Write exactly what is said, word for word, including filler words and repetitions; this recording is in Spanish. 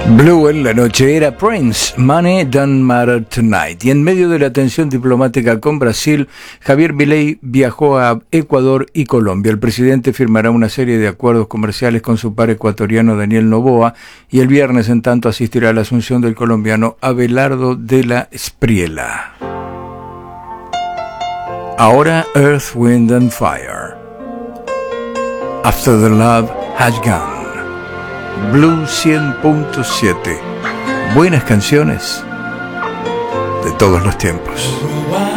Blue en la noche era Prince, Money Don't Matter Tonight. Y en medio de la tensión diplomática con Brasil, Javier Milei viajó a Ecuador y Colombia. El presidente firmará una serie de acuerdos comerciales con su par ecuatoriano Daniel Noboa y el viernes, en tanto, asistirá a la asunción del colombiano Abelardo de la Espriella. Ahora Earth, Wind and Fire. After the Love Has Gone. Blue cien punto siete. Buenas canciones de todos los tiempos.